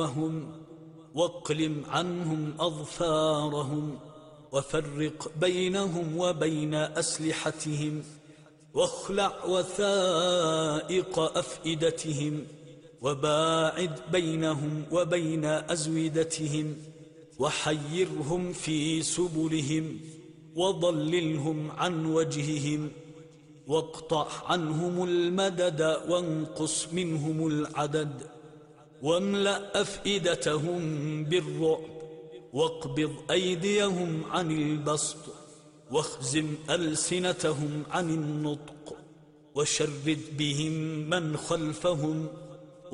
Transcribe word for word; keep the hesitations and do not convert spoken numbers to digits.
عدوهم واقلم عنهم أظفارهم وفرق بينهم وبين أسلحتهم واخلع وثائق أفئدتهم وباعد بينهم وبين أزودتهم وحيرهم في سبلهم وضللهم عن وجههم واقطع عنهم المدد وانقص منهم العدد واملأ أفئدتهم بالرعب واقبض أيديهم عن البسط واخزم ألسنتهم عن النطق وشرد بهم من خلفهم